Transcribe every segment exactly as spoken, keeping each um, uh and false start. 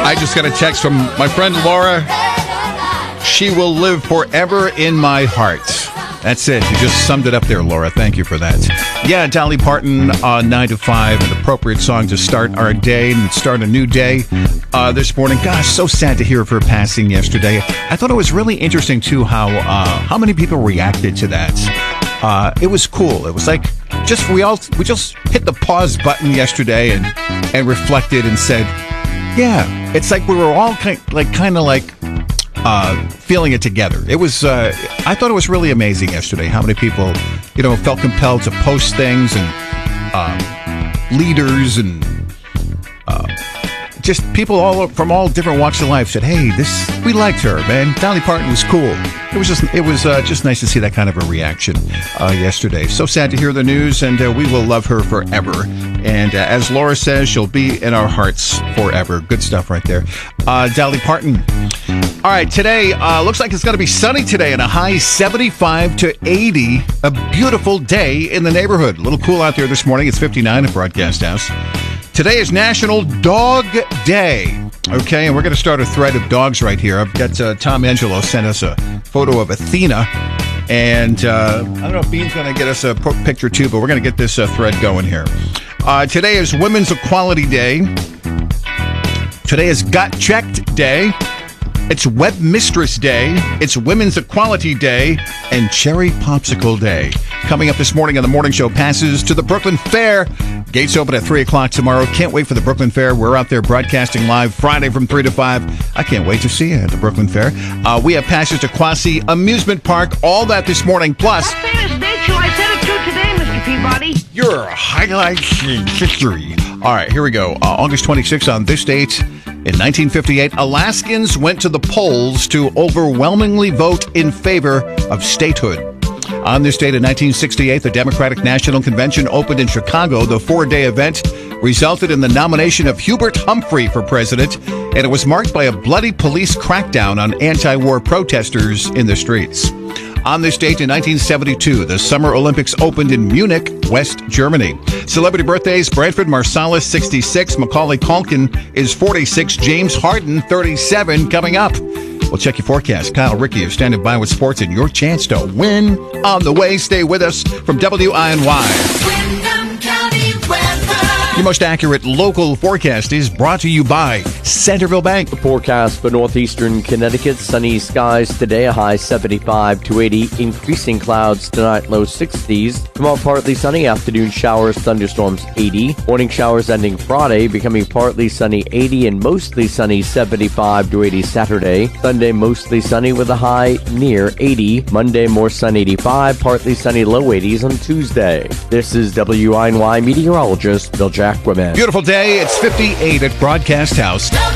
I just got a text from my friend Laura. She will live forever in my heart. That's it. You just summed it up there, Laura. Thank you for that. Yeah, Dolly Parton, uh, nine to five, an appropriate song to start our day and start a new day uh, this morning. Gosh, so sad to hear of her passing yesterday. I thought it was really interesting, too, how uh, how many people reacted to that. Uh, it was cool. It was like just we all we just hit the pause button yesterday and and reflected and said, yeah, it's like we were all kind like kind of like uh, feeling it together. It was uh, I thought it was really amazing yesterday how many people, you know, felt compelled to post things and uh, leaders and uh, just people all from all different walks of life said, hey, this we liked her, man. Dolly Parton was cool. It was just it was uh, just nice to see that kind of a reaction uh, yesterday. So sad to hear the news, and uh, we will love her forever. And uh, as Laura says, she'll be in our hearts forever. Good stuff right there. Uh, Dolly Parton. All right, today uh, looks like it's going to be sunny today and a high seventy-five to eighty. A beautiful day in the neighborhood. A little cool out there this morning. It's fifty-nine at Broadcast House. Today is National Dog Day. Okay, and we're going to start a thread of dogs right here. I've got uh, Tom Angelo sent us a photo of Athena. And uh, I don't know if Bean's going to get us a picture too, but we're going to get this uh, thread going here. Uh, today is Women's Equality Day. Today is Got Checked Day. It's Web Mistress Day. It's Women's Equality Day and Cherry Popsicle Day. Coming up this morning on the Morning Show, passes to the Brooklyn Fair. Gates open at three o'clock tomorrow. Can't wait for the Brooklyn Fair. We're out there broadcasting live Friday from three to five. I can't wait to see you at the Brooklyn Fair. Uh, we have passes to Quasi Amusement Park. All that this morning. Plus, what famous date shall I set it to today, Mister Peabody? Your highlights in history. All right, here we go. Uh, August twenty-sixth, on this date in nineteen fifty-eight, Alaskans went to the polls to overwhelmingly vote in favor of statehood. On this date in nineteen sixty-eight, the Democratic National Convention opened in Chicago. The four-day event resulted in the nomination of Hubert Humphrey for president, and it was marked by a bloody police crackdown on anti-war protesters in the streets. On this date in nineteen seventy-two, the Summer Olympics opened in Munich, West Germany. Celebrity birthdays: Branford Marsalis, sixty-six, Macaulay Culkin is forty-six, James Harden, thirty-seven, coming up. We'll check your forecast. Kyle Rickey is standing by with sports and your chance to win on the way. Stay with us from W I N Y. Windham County weather. Your most accurate local forecast is brought to you by Centerville Bank. The forecast for northeastern Connecticut: sunny skies today, a high seventy-five to eighty. Increasing clouds tonight, low sixties. Tomorrow, partly sunny, afternoon showers, thunderstorms, eighty. Morning showers ending Friday, becoming partly sunny, eighty, and mostly sunny, seventy-five to eighty Saturday. Sunday, mostly sunny with a high near eighty. Monday, more sun, eighty-five. Partly sunny, low eighties on Tuesday. This is W I N Y meteorologist Bill Jackman. Beautiful day. It's fifty-eight at Broadcast House. W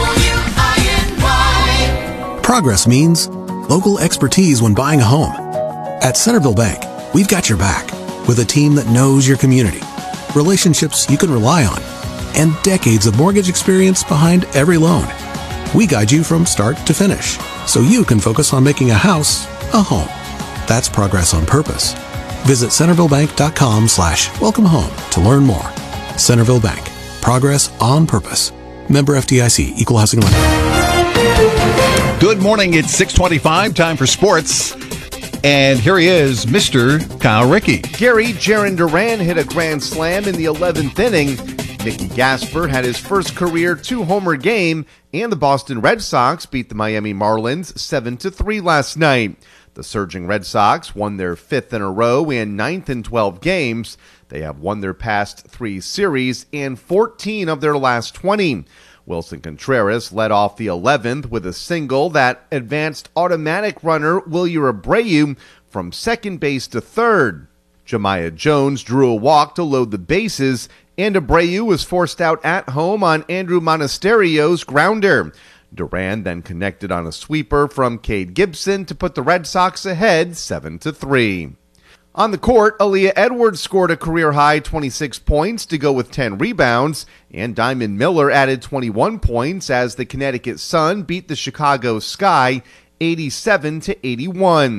I N Y. Progress means local expertise when buying a home. At Centerville Bank, we've got your back with a team that knows your community, relationships you can rely on, and decades of mortgage experience behind every loan. We guide you from start to finish so you can focus on making a house a home. That's progress on purpose. Visit centervillebank.com slash welcome home to learn more. Centerville Bank. Progress on purpose. Member F D I C. Equal housing lender. Good morning. It's six twenty-five. Time for sports. And here he is, Mister Kyle Rickey. Gary Jaron Duran hit a grand slam in the eleventh inning. Nicky Gasper had his first career two-homer game, and the Boston Red Sox beat the Miami Marlins seven to three last night. The surging Red Sox won their fifth in a row and ninth in twelve games. They have won their past three series and fourteen of their last twenty. Wilson Contreras led off the eleventh with a single that advanced automatic runner Wilyer Abreu from second base to third. Jemiah Jones drew a walk to load the bases, and Abreu was forced out at home on Andrew Monasterio's grounder. Duran then connected on a sweeper from Cade Gibson to put the Red Sox ahead seven to three. On the court, Aaliyah Edwards scored a career-high twenty-six points to go with ten rebounds, and Diamond Miller added twenty-one points as the Connecticut Sun beat the Chicago Sky eighty-seven to eighty-one.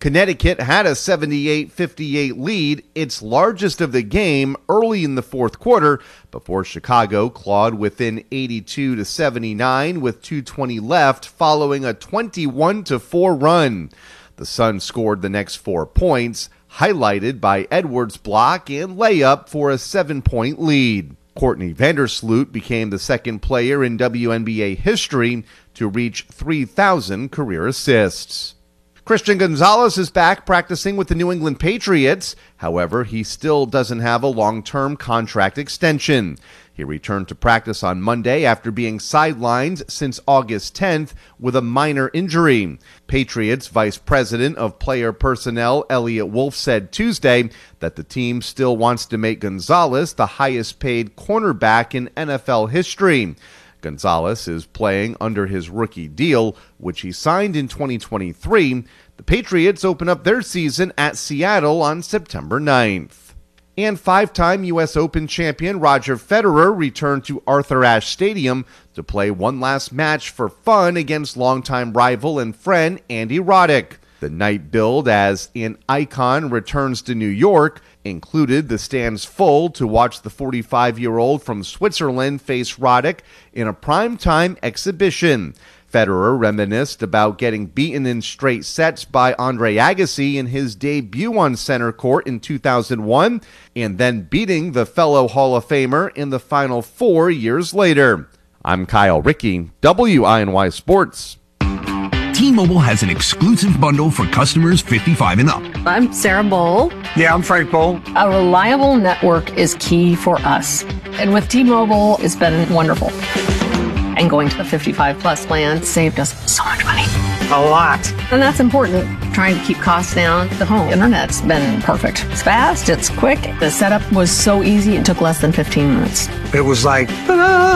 Connecticut had a seventy-eight fifty-eight lead, its largest of the game, early in the fourth quarter, before Chicago clawed within eighty-two to seventy-nine with two twenty left, following a twenty-one to four run. The Suns scored the next four points, highlighted by Edwards' block and layup for a seven-point lead. Courtney Vandersloot became the second player in W N B A history to reach three thousand career assists. Christian Gonzalez is back practicing with the New England Patriots. However, he still doesn't have a long-term contract extension. He returned to practice on Monday after being sidelined since August tenth with a minor injury. Patriots Vice President of Player Personnel Elliot Wolf said Tuesday that the team still wants to make Gonzalez the highest-paid cornerback in N F L history. Gonzalez is playing under his rookie deal, which he signed in twenty twenty-three. The Patriots open up their season at Seattle on September ninth. And five-time U S Open champion Roger Federer returned to Arthur Ashe Stadium to play one last match for fun against longtime rival and friend Andy Roddick. The night billed as an icon returns to New York included the stands full to watch the forty-five-year-old from Switzerland face Roddick in a primetime exhibition. Federer reminisced about getting beaten in straight sets by Andre Agassi in his debut on center court in two thousand one, and then beating the fellow Hall of Famer in the Final Four years later. I'm Kyle Rickey, W I N Y Sports. T-Mobile has an exclusive bundle for customers fifty-five and up. I'm Sarah Bowl. Yeah, I'm Frank Bowl. A reliable network is key for us. And with T-Mobile, it's been wonderful. And going to the fifty-five plus plan saved us so much money. A lot. And that's important. Trying to keep costs down. The home internet's been perfect. It's fast, it's quick. The setup was so easy, it took less than fifteen minutes. It was like, ta-da!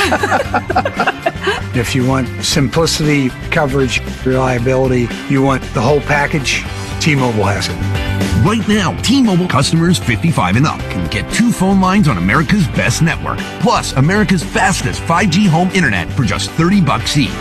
If you want simplicity, coverage, reliability, you want the whole package, T-Mobile has it. Right now, T-Mobile customers fifty-five and up can get two phone lines on America's best network, plus America's fastest five G home internet for just thirty bucks each.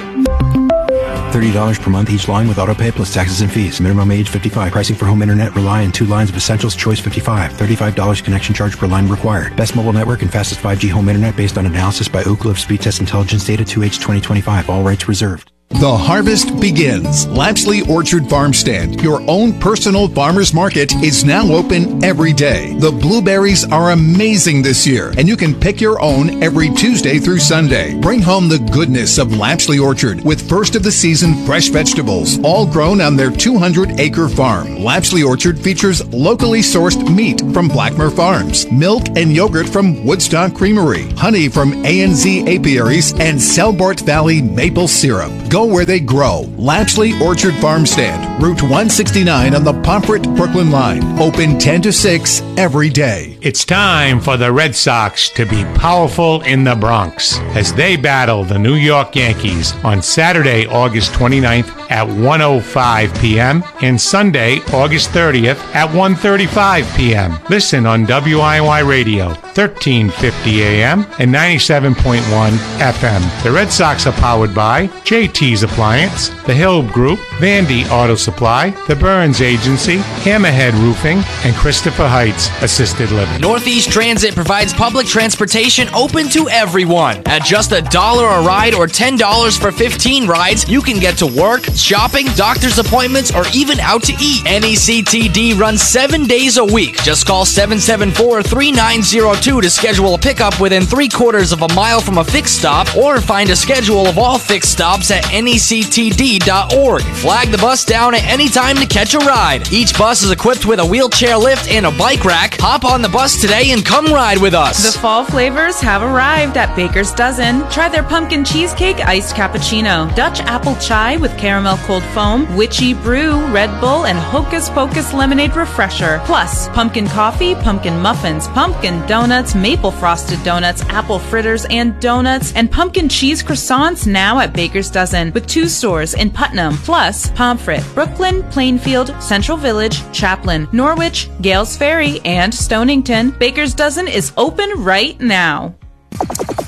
thirty dollars per month each line with autopay plus taxes and fees. Minimum age fifty-five. Pricing for home internet rely on two lines of Essentials Choice fifty-five. thirty-five dollars connection charge per line required. Best mobile network and fastest five G home internet based on analysis by Ookla of Speed Test Intelligence Data two H twenty twenty-five. All rights reserved. The harvest begins. Lapsley Orchard Farm Stand, your own personal farmer's market, is now open every day. The blueberries are amazing this year, and you can pick your own every Tuesday through Sunday. Bring home the goodness of Lapsley Orchard with first of the season fresh vegetables, all grown on their two hundred acre farm. Lapsley Orchard features locally sourced meat from Blackmer Farms, milk and yogurt from Woodstock Creamery, honey from A and Z Apiaries, and Selbort Valley maple syrup. Go where they grow. Lapsley Orchard Farm Stand, Route one sixty-nine on the Pomfret-Brooklyn line. Open ten to six every day. It's time for the Red Sox to be powerful in the Bronx as they battle the New York Yankees on Saturday, August twenty-ninth at one oh five p.m. and Sunday, August thirtieth at one thirty-five p.m. Listen on W I N Y Radio, thirteen fifty a.m. and ninety-seven point one F M. The Red Sox are powered by J T's Appliance, The Hill Group, Vandy Auto Supply, The Burns Agency, Hammerhead Roofing, and Christopher Heights Assisted Living. Northeast Transit provides public transportation open to everyone. At just a dollar a ride or ten dollars for fifteen rides, you can get to work, shopping, doctor's appointments, or even out to eat. N E C T D runs seven days a week. Just call seven seven four, three nine zero two to schedule a pickup within three quarters of a mile from a fixed stop, or find a schedule of all fixed stops at N E C T D dot org. Flag the bus down at any time to catch a ride. Each bus is equipped with a wheelchair lift and a bike rack. Hop on the bus today and come ride with us. The fall flavors have arrived at Baker's Dozen. Try their pumpkin cheesecake iced cappuccino, Dutch apple chai with caramel cold foam, witchy brew, Red Bull, and Hocus Pocus lemonade refresher. Plus, pumpkin coffee, pumpkin muffins, pumpkin donuts, maple frosted donuts, apple fritters and donuts, and pumpkin cheese croissants now at Baker's Dozen, with two stores in Putnam, plus Pomfret, Brooklyn, Plainfield, Central Village, Chaplin, Norwich, Gales Ferry, and Stonington. Baker's Dozen is open right now.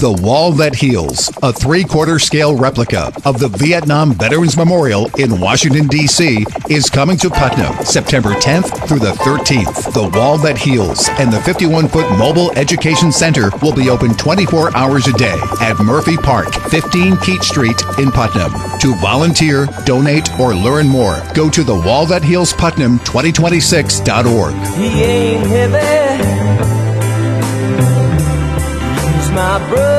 The Wall That Heals, a three-quarter scale replica of the Vietnam Veterans Memorial in Washington, D C, is coming to Putnam September tenth through the thirteenth. The Wall That Heals and the fifty-one foot Mobile Education Center will be open twenty-four hours a day at Murphy Park, fifteen Keach Street in Putnam. To volunteer, donate, or learn more, go to the wall that heals putnam twenty twenty-six dot org. He ain't heavy. He's my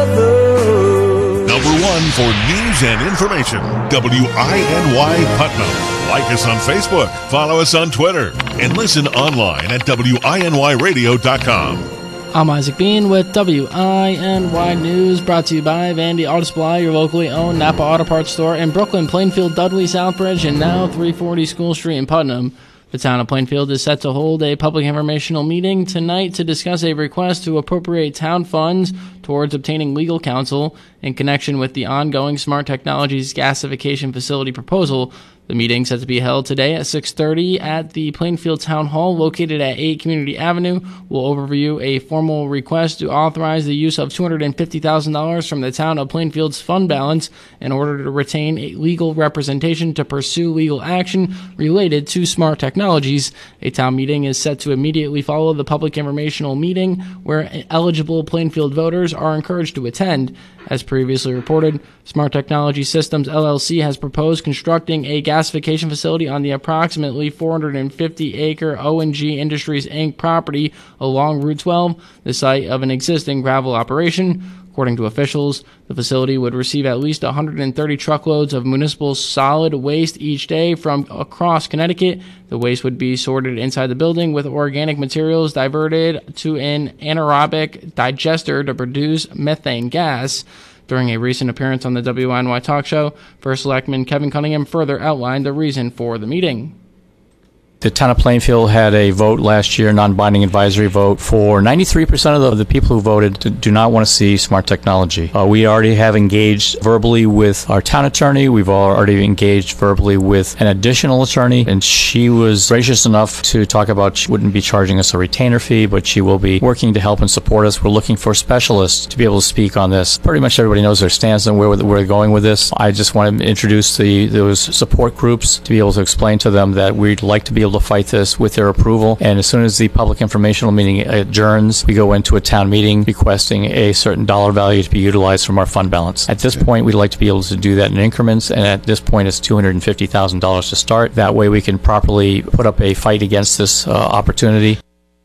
brother. Number one for news and information, W I N Y Putnam. Like us on Facebook, follow us on Twitter, and listen online at W I N Y radio dot com. I'm Isaac Bean with W I N Y News, brought to you by Vandy Auto Supply, your locally owned Napa Auto Parts store in Brooklyn, Plainfield, Dudley, Southbridge, and now three forty School Street in Putnam. The town of Plainfield is set to hold a public informational meeting tonight to discuss a request to appropriate town funds towards obtaining legal counsel in connection with the ongoing Smart Technologies gasification facility proposal. The meeting set to be held today at six thirty at the Plainfield Town Hall located at eight Community Avenue. Will overview a formal request to authorize the use of two hundred fifty thousand dollars from the town of Plainfield's fund balance in order to retain a legal representation to pursue legal action related to Smart Technologies. A town meeting is set to immediately follow the public informational meeting where eligible Plainfield voters are encouraged to attend. As previously reported, Smart Technology Systems L L C has proposed constructing a gasification facility on the approximately four hundred fifty acre O and G Industries Incorporated property along Route twelve, the site of an existing gravel operation. According to officials, the facility would receive at least one hundred thirty truckloads of municipal solid waste each day from across Connecticut. The waste would be sorted inside the building with organic materials diverted to an anaerobic digester to produce methane gas. During a recent appearance on the W I N Y Talk Show, First Selectman Kevin Cunningham further outlined the reason for the meeting. The town of Plainfield had a vote last year, non-binding advisory vote, for ninety-three percent of the, the people who voted to, do not want to see smart technology. Uh, we already have engaged verbally with our town attorney. We've already engaged verbally with an additional attorney, and she was gracious enough to talk about she wouldn't be charging us a retainer fee, but she will be working to help and support us. We're looking for specialists to be able to speak on this. Pretty much everybody knows their stance and where we're going with this. I just want to introduce the those support groups to be able to explain to them that we'd like to be able to fight this with their approval, and as soon as the public informational meeting adjourns, we go into a town meeting requesting a certain dollar value to be utilized from our fund balance. At this point, we'd like to be able to do that in increments, and at this point it's two hundred fifty thousand dollars to start. That way we can properly put up a fight against this uh, opportunity.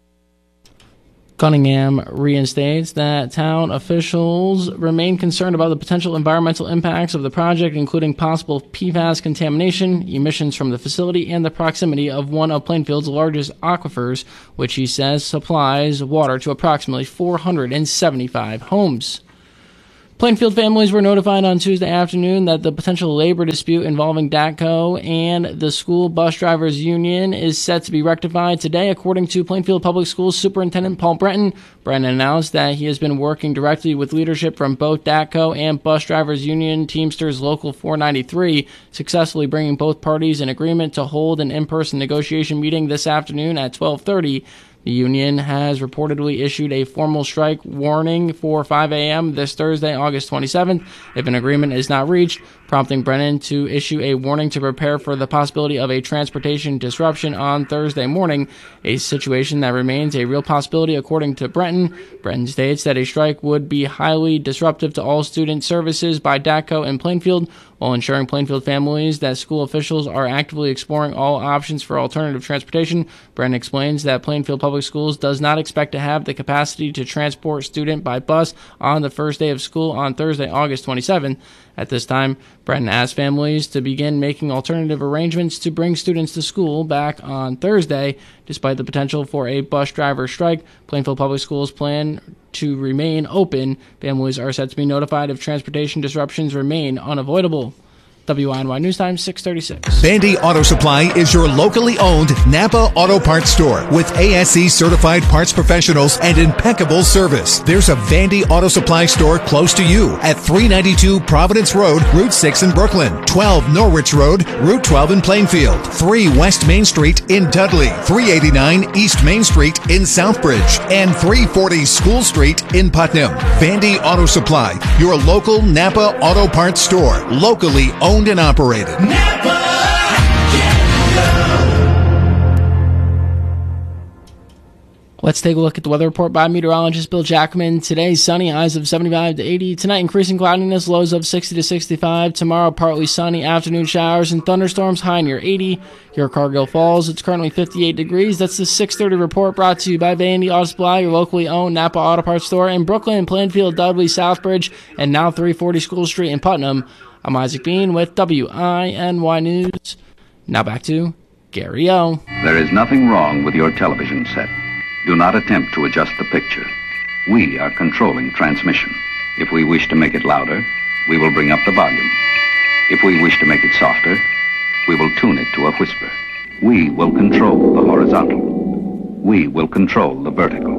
Cunningham reinstates that town officials remain concerned about the potential environmental impacts of the project, including possible P FAS contamination, emissions from the facility, and the proximity of one of Plainfield's largest aquifers, which he says supplies water to approximately four hundred seventy-five homes. Plainfield families were notified on Tuesday afternoon that the potential labor dispute involving DATCO and the School Bus Drivers Union is set to be rectified today, according to Plainfield Public Schools Superintendent Paul Brenton. Brenton announced that he has been working directly with leadership from both DATCO and Bus Drivers Union Teamsters Local four ninety-three, successfully bringing both parties in agreement to hold an in-person negotiation meeting this afternoon at twelve thirty. The union has reportedly issued a formal strike warning for five a.m. this Thursday, August twenty-seventh, if an agreement is not reached, prompting Brennan to issue a warning to prepare for the possibility of a transportation disruption on Thursday morning, a situation that remains a real possibility according to Brenton. Brenton states that a strike would be highly disruptive to all student services by DATCO in Plainfield, while ensuring Plainfield families that school officials are actively exploring all options for alternative transportation. Brennan explains that Plainfield Public Schools does not expect to have the capacity to transport student by bus on the first day of school on Thursday, August twenty-seventh. At this time, Brennan asked families to begin making alternative arrangements to bring students to school back on Thursday. Despite the potential for a bus driver strike, Plainfield Public Schools plan to remain open. Families are set to be notified if transportation disruptions remain unavoidable. W I N Y News Time, six thirty-six. Vandy Auto Supply is your locally owned Napa Auto Parts store with A S E certified parts professionals and impeccable service. There's a Vandy Auto Supply store close to you at three ninety-two Providence Road, Route six in Brooklyn, twelve Norwich Road, Route twelve in Plainfield, three West Main Street in Dudley, three eighty-nine East Main Street in Southbridge, and three forty School Street in Putnam. Vandy Auto Supply, your local Napa Auto Parts store, locally owned and operated. Let's take a look at the weather report by meteorologist Bill Jackman. Today, sunny, highs of seventy-five to eighty. Tonight, increasing cloudiness, lows of sixty to sixty-five. Tomorrow, partly sunny, afternoon showers and thunderstorms, high near eighty. Here at Cargill Falls, it's currently fifty-eight degrees. That's the six thirty report brought to you by Vandy Auto Supply, your locally owned Napa Auto Parts store in Brooklyn, Plainfield, Dudley, Southbridge, and now three forty School Street in Putnam. I'm Isaac Bean with W I N Y News. Now back to Gary O. There is nothing wrong with your television set. Do not attempt to adjust the picture. We are controlling transmission. If we wish to make it louder, we will bring up the volume. If we wish to make it softer, we will tune it to a whisper. We will control the horizontal. We will control the vertical.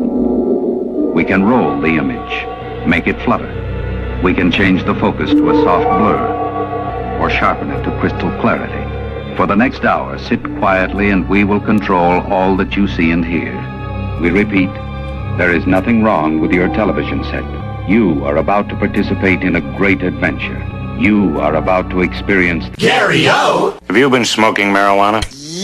We can roll the image, make it flutter. We can change the focus to a soft blur, or sharpen it to crystal clarity. For the next hour, sit quietly and we will control all that you see and hear. We repeat, there is nothing wrong with your television set. You are about to participate in a great adventure. You are about to experience... Gary-O! Have you been smoking marijuana?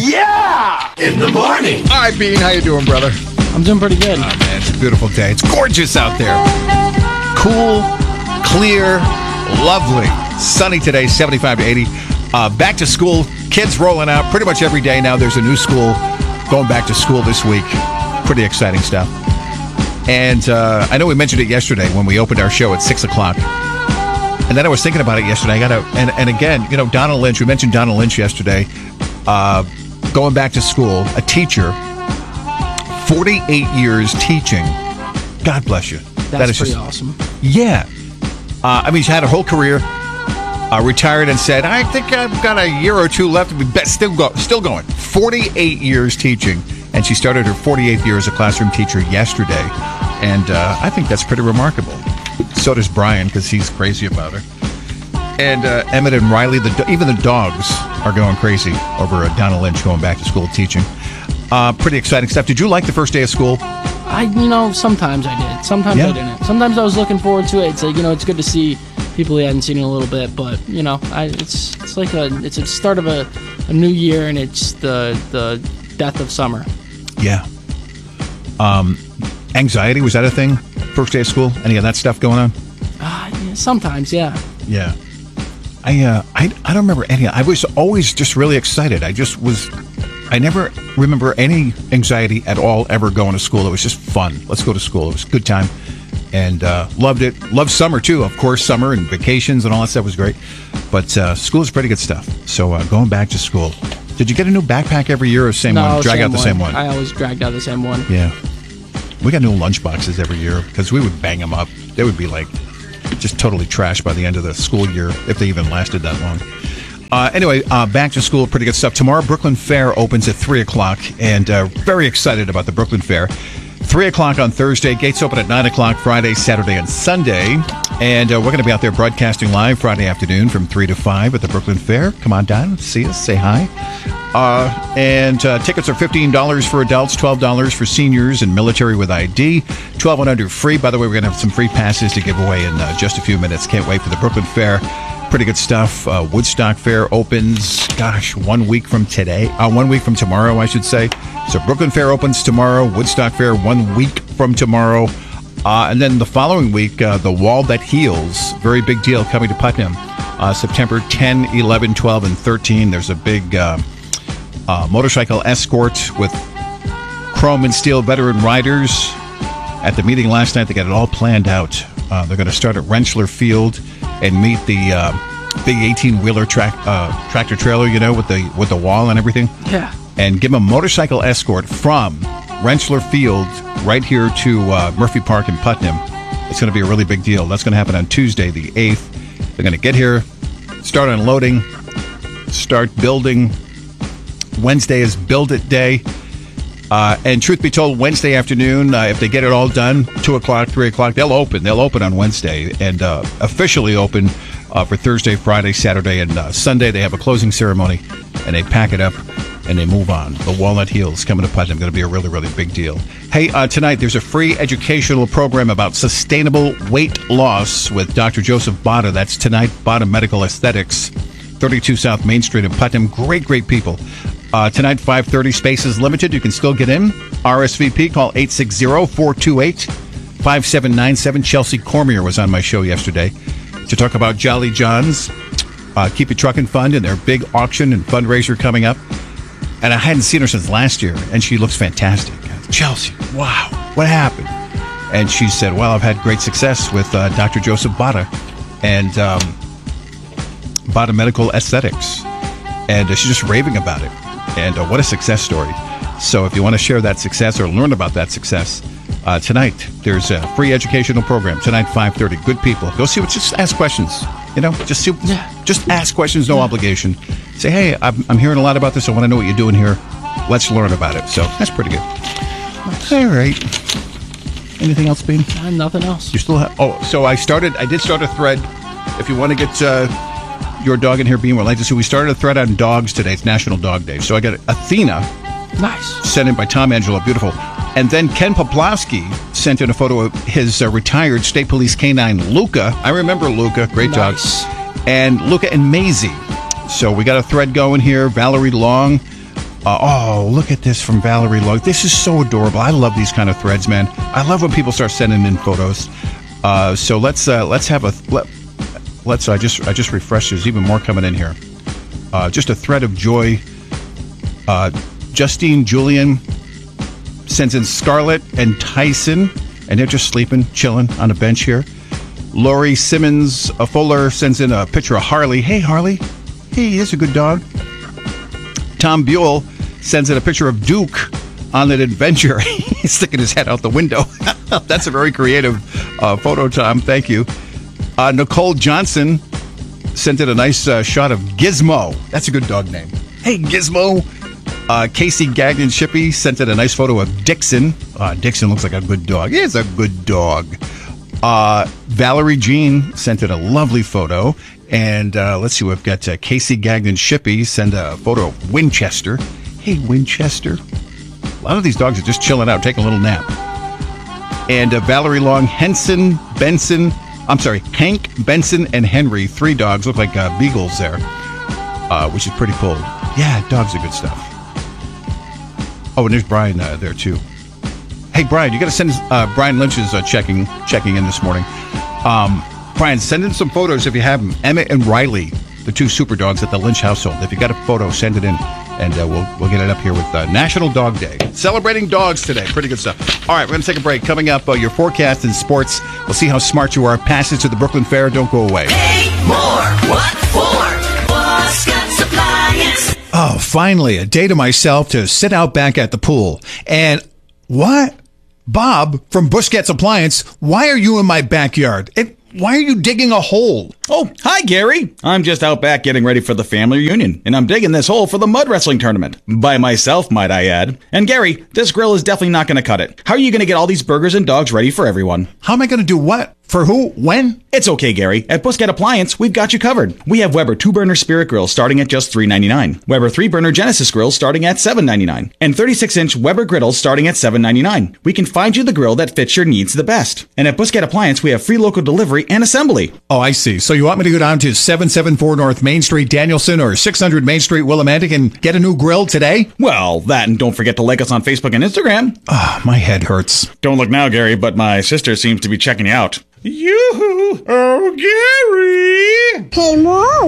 Yeah! In the morning! All right, Bean, how you doing, brother? I'm doing pretty good. Oh, man, it's a beautiful day. It's gorgeous out there. Cool, clear, lovely. Sunny today, seventy-five to eighty. Uh, back to school. Kids rolling out pretty much every day now. There's a new school going back to school this week. Pretty exciting stuff. And uh, I know we mentioned it yesterday when we opened our show at six o'clock. And then I was thinking about it yesterday. I got to, and, and again, you know, Donna Lynch, we mentioned Donna Lynch yesterday, uh, going back to school, a teacher, forty-eight years teaching. God bless you. That's that is pretty just awesome. Yeah. Uh, I mean, she had her whole career, uh, retired and said, I think I've got a year or two left to be be- still, go- still going. forty-eight years teaching. And she started her forty-eighth year as a classroom teacher yesterday. And uh, I think that's pretty remarkable. So does Brian, because he's crazy about her. And uh, Emmett and Riley, the do- even the dogs are going crazy over uh, Donna Lynch going back to school teaching. Uh, pretty exciting stuff. Did you like the first day of school? I, you know, sometimes I did. Sometimes Yeah. I didn't. Sometimes I was looking forward to it. It's like, you know, it's good to see people you hadn't seen in a little bit. But, you know, I, it's it's like a it's a start of a, a new year, and it's the the death of summer. Yeah. Um, anxiety, was that a thing? First day of school? Any of that stuff going on? Uh, yeah, sometimes, yeah. Yeah. I, uh, I, I don't remember any. I was always just really excited. I just was, I never remember any anxiety at all ever going to school. It was just fun. Let's go to school. It was a good time. And uh, loved it. Loved summer, too. Of course, summer and vacations and all that stuff was great. But uh, school is pretty good stuff. So uh, going back to school. Did you get a new backpack every year or same no, one? Drag same out the one. same one? I always dragged out the same one. Yeah. We got new lunch boxes every year because we would bang them up. They would be like just totally trashed by the end of the school year if they even lasted that long. Uh, anyway, uh, back to school, pretty good stuff. Tomorrow, Brooklyn Fair opens at three o'clock, and uh, very excited about the Brooklyn Fair. three o'clock on Thursday. Gates open at nine o'clock Friday, Saturday, and Sunday. And uh, we're going to be out there broadcasting live Friday afternoon from three to five at the Brooklyn Fair. Come on down, see us, say hi. Uh, and uh, tickets are fifteen dollars for adults, twelve dollars for seniors and military with I D, twelve and under free. By the way, we're going to have some free passes to give away in uh, just a few minutes. Can't wait for the Brooklyn Fair. Pretty good stuff. Uh, Woodstock Fair opens, gosh, one week from today. Uh, one week from tomorrow, I should say. So Brooklyn Fair opens tomorrow. Woodstock Fair one week from tomorrow. Uh, and then the following week, uh, The Wall That Heals. Very big deal coming to Putnam. Uh, September tenth, eleven, twelve, and thirteen. There's a big uh, uh, motorcycle escort with chrome and steel veteran riders. At the meeting last night, they got it all planned out. Uh, they're going to start at Rentschler Field and meet the uh, big eighteen-wheeler track, uh, tractor trailer, you know, with the with the wall and everything. Yeah. And give them a motorcycle escort from Rentschler Field right here to uh, Murphy Park in Putnam. It's going to be a really big deal. That's going to happen on Tuesday, the eighth. They're going to get here, start unloading, start building. Wednesday is Build It Day. Uh, and truth be told, Wednesday afternoon, uh, if they get it all done, two o'clock, three o'clock, they'll open. They'll open on Wednesday and uh, officially open uh, for Thursday, Friday, Saturday, and uh, Sunday. They have a closing ceremony, and they pack it up, and they move on. The Walnut Hills coming to Putnam. Going to be a really, really big deal. Hey, uh, tonight there's a free educational program about sustainable weight loss with Doctor Joseph Botta. That's tonight, Botta Medical Aesthetics, thirty-two South Main Street in Putnam. Great, great people. Uh, tonight, five thirty, spaces limited. You can still get in. R S V P, call eight six zero, four two eight, five seven nine seven. Chelsea Cormier was on my show yesterday to talk about Jolly John's uh, Keep It Truckin' Fund and their big auction and fundraiser coming up. And I hadn't seen her since last year, and she looks fantastic. Chelsea, wow, what happened? And she said, well, I've had great success with uh, Doctor Joseph Botta and um, Botta Medical Aesthetics. And uh, she's just raving about it. And uh, what a success story. So if you want to share that success or learn about that success, uh, tonight there's a free educational program. Tonight, five thirty. Good people. Go see what, just ask questions. You know, just see, yeah. just ask questions, no yeah. obligation. Say, hey, I'm, I'm hearing a lot about this. I want to know what you're doing here. Let's learn about it. So that's pretty good. Nice. All right. Anything else, Bean? Uh, nothing else. You still have, oh, so I started, I did start a thread. If you want to get uh, your dog in here, Bean, we'd like to see. We started a thread on dogs today. It's National Dog Day. So I got Athena. Nice. Sent in by Tom Angelo. Beautiful. And then Ken Poplowski sent in a photo of his uh, retired state police canine, Luca. I remember Luca. Great nice. dog. And Luca and Maisie. So we got a thread going here. Valerie Long. Uh, oh, look at this from Valerie Long. This is so adorable. I love these kind of threads, man. I love when people start sending in photos. Uh, so let's uh, let's have a let, let's. I just I just refreshed. There's even more coming in here. Uh, just a thread of joy. Uh, Justine Julian sends in Scarlett and Tyson, and they're just sleeping, chilling on a bench here. Lori Simmons a Fuller sends in a picture of Harley. Hey, Harley. Hey, he's a good dog. Tom Buell sends in a picture of Duke on an adventure. He's sticking his head out the window. That's a very creative uh, photo, Tom. Thank you. Uh, Nicole Johnson sent in a nice uh, shot of Gizmo. That's a good dog name. Hey, Gizmo. Uh, Casey Gagnon Shippey sent in a nice photo of Dixon. Uh, Dixon looks like a good dog. He's a good dog. Uh, Valerie Jean sent in a lovely photo. And uh, let's see, we've got uh, Casey Gagnon Shippey send a photo of Winchester. Hey, Winchester. A lot of these dogs are just chilling out, taking a little nap. And uh, Valerie Long, Henson, Benson, I'm sorry, Hank, Benson, and Henry. Three dogs, look like uh, beagles there, uh, which is pretty cool. Yeah, dogs are good stuff. Oh, and there's Brian uh, there, too. Hey, Brian, you got to send uh, Brian Lynch's uh, checking checking in this morning. Um, Brian, send in some photos if you have them. Emmett and Riley, the two super dogs at the Lynch household. If you got a photo, send it in, and uh, we'll we'll get it up here with uh, National Dog Day. Celebrating dogs today. Pretty good stuff. All right, we're going to take a break. Coming up, uh, your forecast in sports. We'll see how smart you are. Passes to the Brooklyn Fair. Don't go away. Pay more. What for? Boscott Appliance. Oh, finally, a day to myself to sit out back at the pool. And what? Bob from Busquets Appliance, why are you in my backyard? It, why are you digging a hole? Oh, hi, Gary. I'm just out back getting ready for the family reunion, and I'm digging this hole for the mud wrestling tournament. By myself, might I add. And Gary, this grill is definitely not going to cut it. How are you going to get all these burgers and dogs ready for everyone? How am I going to do what? For who? When? It's okay, Gary. At Busquets Appliance, we've got you covered. We have Weber two-burner Spirit grills starting at just three ninety-nine, Weber three-burner Genesis grills starting at seven ninety-nine, and thirty-six inch Weber griddles starting at seven ninety-nine. We can find you the grill that fits your needs the best. And at Busquets Appliance, we have free local delivery and assembly. Oh, I see. So you want me to go down to seven seventy-four North Main Street, Danielson, or six hundred Main Street, Willimantic, and get a new grill today? Well, that, and don't forget to like us on Facebook and Instagram. Ah, oh, my head hurts. Don't look now, Gary, but my sister seems to be checking you out. Yoo-hoo! Oh, Gary! Pay more, what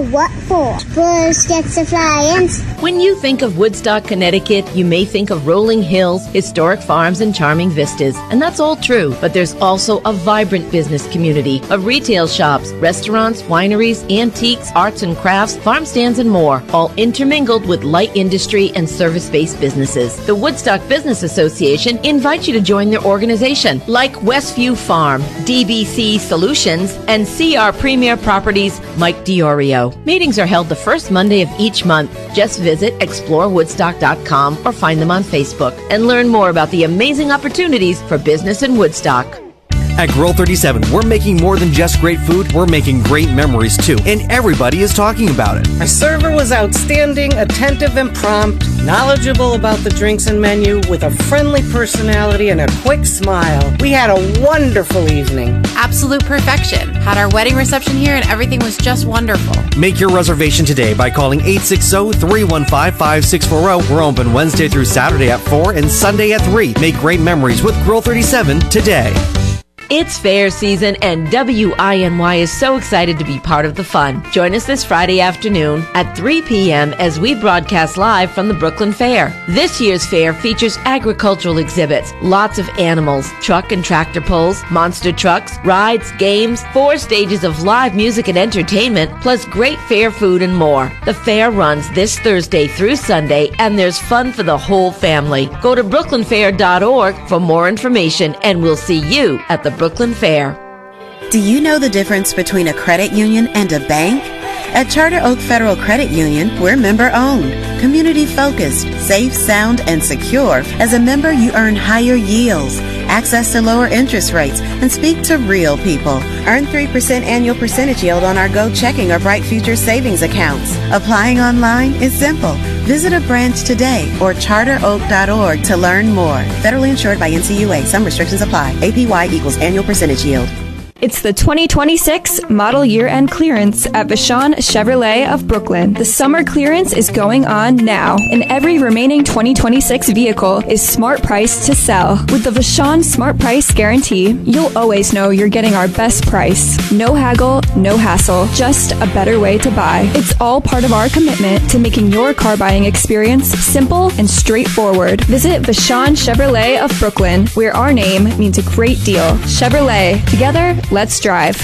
four. Boys gets the flying. When you think of Woodstock, Connecticut, you may think of rolling hills, historic farms, and charming vistas. And that's all true, but there's also a vibrant business community of retail shops, restaurants, wineries, antiques, arts and crafts, farm stands, and more, all intermingled with light industry and service-based businesses. The Woodstock Business Association invites you to join their organization, like Westview Farm, D B C Solutions, and C R Premier Properties, Mike Diorio. Meetings are held the first Monday of each month. Just visit explore woodstock dot com or find them on Facebook and learn more about the amazing opportunities for business in Woodstock. At Grill thirty-seven, we're making more than just great food, we're making great memories too, and everybody is talking about it. Our server was outstanding, attentive and prompt, knowledgeable about the drinks and menu, with a friendly personality and a quick smile. We had a wonderful evening. Absolute perfection. Had our wedding reception here and everything was just wonderful. Make your reservation today by calling eight six zero, three one five, five six four zero. We're open Wednesday through Saturday at four and Sunday at three. Make great memories with Grill thirty-seven today. It's fair season, and W I N Y is so excited to be part of the fun. Join us this Friday afternoon at three p.m. as we broadcast live from the Brooklyn Fair. This year's fair features agricultural exhibits, lots of animals, truck and tractor pulls, monster trucks, rides, games, four stages of live music and entertainment, plus great fair food and more. The fair runs this Thursday through Sunday, and there's fun for the whole family. Go to brooklyn fair dot org for more information, and we'll see you at the Brooklyn Fair. Do you know the difference between a credit union and a bank? At Charter Oak Federal Credit Union, we're member-owned, community-focused, safe, sound, and secure. As a member, you earn higher yields, access to lower interest rates, and speak to real people. Earn three percent annual percentage yield on our Go Checking or Bright Futures savings accounts. Applying online is simple. Visit a branch today or charter oak dot org to learn more. Federally insured by N C U A. Some restrictions apply. A P Y equals annual percentage yield. It's the twenty twenty-six model year-end clearance at Vashon Chevrolet of Brooklyn. The summer clearance is going on now, and every remaining twenty twenty-six vehicle is smart price to sell. With the Vashon Smart Price Guarantee, you'll always know you're getting our best price. No haggle, no hassle, just a better way to buy. It's all part of our commitment to making your car buying experience simple and straightforward. Visit Vashon Chevrolet of Brooklyn, where our name means a great deal. Chevrolet. Together, let's drive.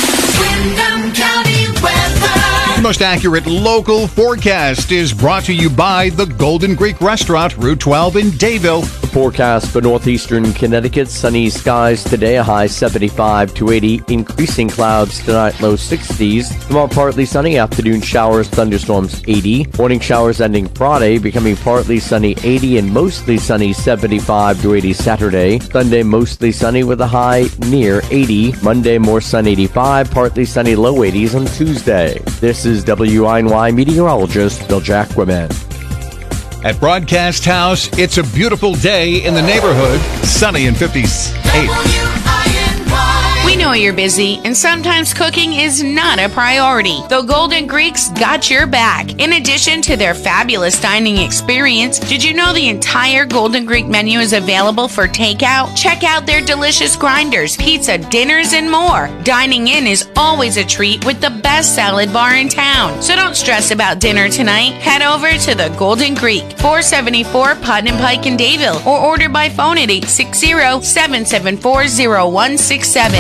Windham County weather. The most accurate local forecast is brought to you by the Golden Greek Restaurant, Route twelve in Dayville. The forecast for northeastern Connecticut: sunny skies today, a high seventy-five to eighty. Increasing clouds tonight, low sixties. Tomorrow, partly sunny, afternoon showers, thunderstorms, eighty. Morning showers ending Friday, becoming partly sunny, eighty, and mostly sunny, seventy-five to eighty Saturday. Sunday, mostly sunny with a high near eighty. Monday, more sun, eighty-five, partly sunny, low eighties on Tuesday. This is W I N Y meteorologist Bill Jackwoman. At Broadcast House, it's a beautiful day in the neighborhood. Sunny and fifty-eight. We know you're busy, and sometimes cooking is not a priority. The Golden Greeks got your back. In addition to their fabulous dining experience, did you know the entire Golden Greek menu is available for takeout? Check out their delicious grinders, pizza, dinners, and more. Dining in is always a treat with the best salad bar in town. So don't stress about dinner tonight. Head over to the Golden Greek, four seventy-four Putnam Pike in Dayville, or order by phone at eight six zero, seven seven four, zero one six seven.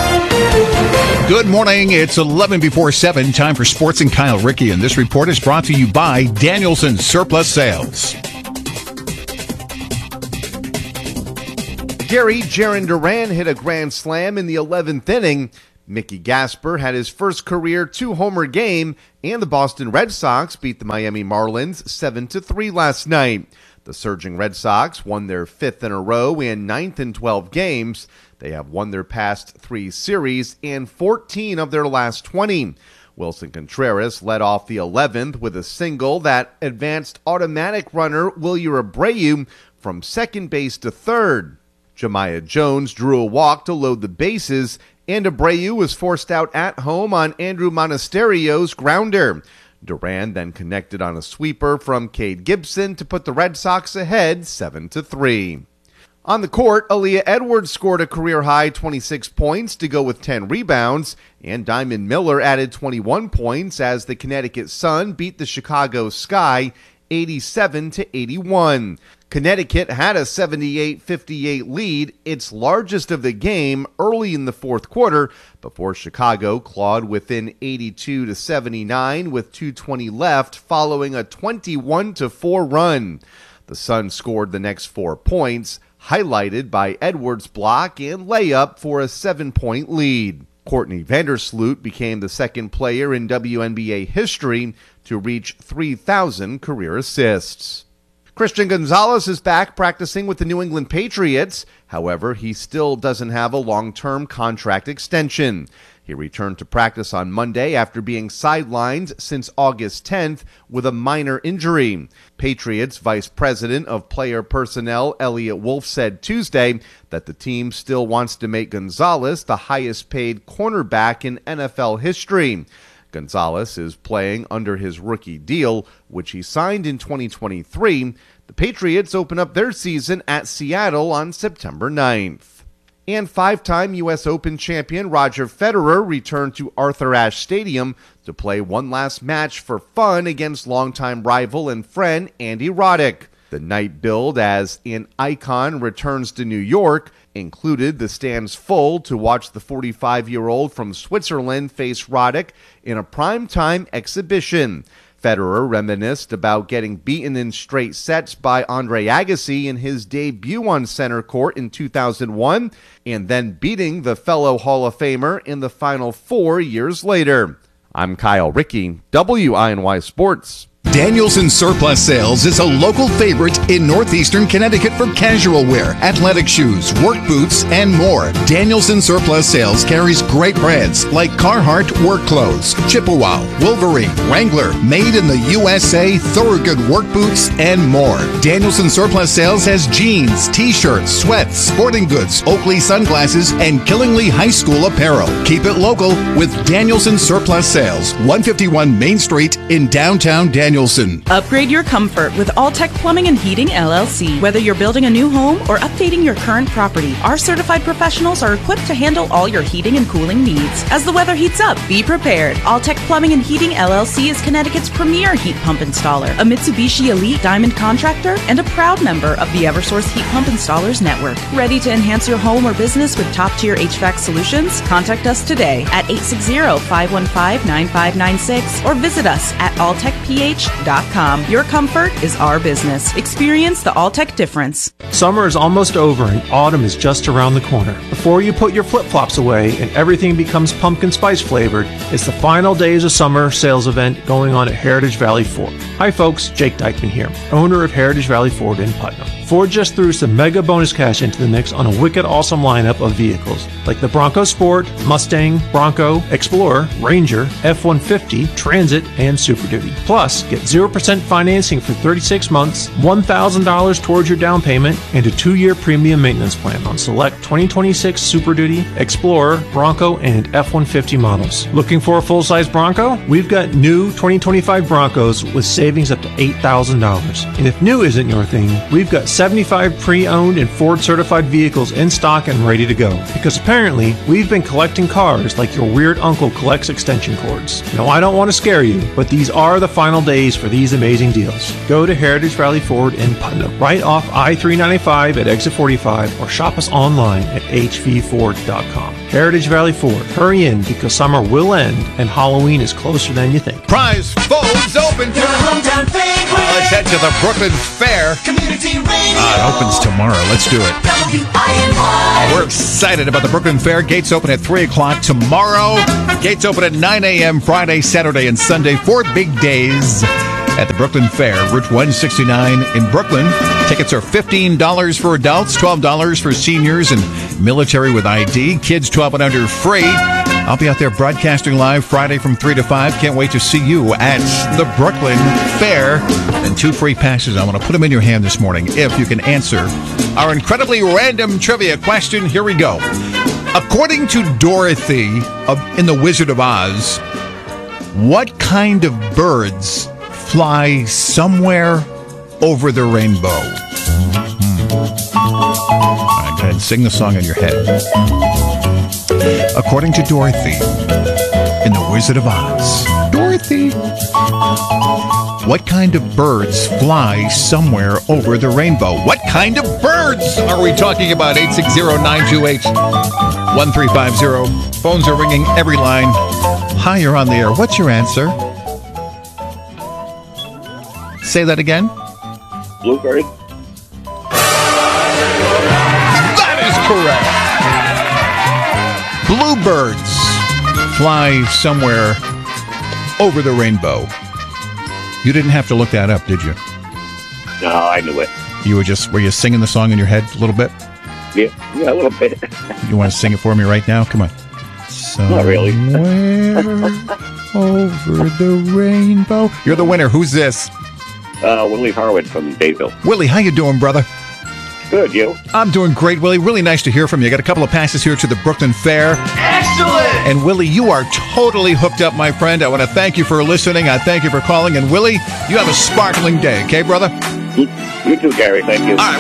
Good morning. It's eleven before seven. Time for Sports and Kyle Rickey. And this report is brought to you by Danielson Surplus Sales. Gary Jaron Duran hit a grand slam in the eleventh inning. Mickey Gasper had his first career two-homer game, and the Boston Red Sox beat the Miami Marlins seven to three last night. The surging Red Sox won their fifth in a row and ninth in twelve games. They have won their past three series and fourteen of their last twenty. Wilson Contreras led off the eleventh with a single that advanced automatic runner Wilyer Abreu from second base to third. Jemiah Jones drew a walk to load the bases, and Abreu was forced out at home on Andrew Monasterio's grounder. Duran then connected on a sweeper from Cade Gibson to put the Red Sox ahead seven to three. On the court, Aaliyah Edwards scored a career-high twenty-six points to go with ten rebounds, and Diamond Miller added twenty-one points as the Connecticut Sun beat the Chicago Sky eighty-seven to eighty-one. Connecticut had a seventy-eight fifty-eight lead, its largest of the game, early in the fourth quarter, before Chicago clawed within eighty-two to seventy-nine with two twenty left following a twenty-one to four run. The Sun scored the next four points, highlighted by Edwards' block and layup for a seven-point lead. Courtney Vandersloot became the second player in W N B A history to reach three thousand career assists. Christian Gonzalez is back practicing with the New England Patriots. However, he still doesn't have a long-term contract extension. He returned to practice on Monday after being sidelined since August tenth with a minor injury. Patriots Vice President of Player Personnel Elliot Wolf said Tuesday that the team still wants to make Gonzalez the highest-paid cornerback in N F L history. Gonzalez is playing under his rookie deal, which he signed in twenty twenty-three. The Patriots open up their season at Seattle on September ninth. And five-time U S Open champion Roger Federer returned to Arthur Ashe Stadium to play one last match for fun against longtime rival and friend Andy Roddick. The night billed as an icon returns to New York included the stands full to watch the forty-five-year-old from Switzerland face Roddick in a primetime exhibition. Federer reminisced about getting beaten in straight sets by Andre Agassi in his debut on center court in two thousand one, and then beating the fellow Hall of Famer in the Final Four years later. I'm Kyle Rickey, W I N Y Sports. Danielson Surplus Sales is a local favorite in northeastern Connecticut for casual wear, athletic shoes, work boots, and more. Danielson Surplus Sales carries great brands like Carhartt work clothes, Chippewa, Wolverine, Wrangler, made in the U S A, Thorogood work boots, and more. Danielson Surplus Sales has jeans, t-shirts, sweats, sporting goods, Oakley sunglasses, and Killingly High School apparel. Keep it local with Danielson Surplus Sales, one fifty-one Main Street in downtown Danielson. Upgrade your comfort with Alltech Plumbing and Heating, L L C. Whether you're building a new home or updating your current property, our certified professionals are equipped to handle all your heating and cooling needs. As the weather heats up, be prepared. Alltech Plumbing and Heating, L L C is Connecticut's premier heat pump installer, a Mitsubishi Elite Diamond contractor, and a proud member of the Eversource Heat Pump Installers Network. Ready to enhance your home or business with top-tier H V A C solutions? Contact us today at eight six zero, five one five, nine five nine six or visit us at alltech p h dot com. Your comfort is our business. Experience the Alltech difference. Summer is almost over and autumn is just around the corner. Before you put your flip-flops away and everything becomes pumpkin spice flavored, it's the final days of summer sales event going on at Heritage Valley Ford. Hi folks, Jake Dykeman here, owner of Heritage Valley Ford in Putnam. Ford just threw some mega bonus cash into the mix on a wicked awesome lineup of vehicles like the Bronco Sport, Mustang, Bronco, Explorer, Ranger, F one fifty, Transit, and Super Duty. Plus, get zero percent financing for thirty-six months, one thousand dollars towards your down payment, and a two-year premium maintenance plan on select twenty twenty-six Super Duty, Explorer, Bronco, and F one fifty models. Looking for a full-size Bronco? We've got new twenty twenty-five Broncos with savings up to eight thousand dollars. And if new isn't your thing, we've got seventy-five pre-owned and Ford-certified vehicles in stock and ready to go. Because apparently, we've been collecting cars like your weird uncle collects extension cords. Now, I don't want to scare you, but these are the final days for these amazing deals. Go to Heritage Valley Ford in Putnam, right off I three ninety-five at exit forty-five, or shop us online at h v ford dot com. Heritage Valley Ford. Hurry in because summer will end and Halloween is closer than you think. Prize Phones open. Your hometown favorite. Let's head to the Brooklyn Fair. Community Radio. Uh, it opens tomorrow. Let's do it. W I N Y. We're excited about the Brooklyn Fair. Gates open at three o'clock tomorrow. Gates open at nine a.m. Friday, Saturday, and Sunday. Four big days at the Brooklyn Fair, Route one sixty-nine in Brooklyn. Tickets are fifteen dollars for adults, twelve dollars for seniors and military with I D. Kids twelve and under free. I'll be out there broadcasting live Friday from three to five. Can't wait to see you at the Brooklyn Fair. And two free passes. I want to put them in your hand this morning if you can answer our incredibly random trivia question. Here we go. According to Dorothy of, in The Wizard of Oz, what kind of birds fly somewhere over the rainbow? Hmm. again. Sing the song in your head. According to Dorothy in The Wizard of Oz. Dorothy. What kind of birds fly somewhere over the rainbow? What kind of birds are we talking about? eight six zero, nine two eight, one three five zero. Phones are ringing every line. Hi, you're on the air. What's your answer? Say that again. Bluebird. That is correct. Bluebirds fly somewhere over the rainbow. You didn't have to look that up, did you? No, I knew it. You were just, were you singing the song in your head a little bit? Yeah, yeah, a little bit. You want to sing it for me right now? Come on. Not really. Somewhere over the rainbow. You're the winner. Who's this? Uh, Willie Harwood from Dayville. Willie, how you doing, brother? Good, you? I'm doing great, Willie. Really nice to hear from you. I got a couple of passes here to the Brooklyn Fair. Excellent! And Willie, you are totally hooked up, my friend. I want to thank you for listening. I thank you for calling. And Willie, you have a sparkling day, okay, brother? You, you too, Gary. Thank you. All right.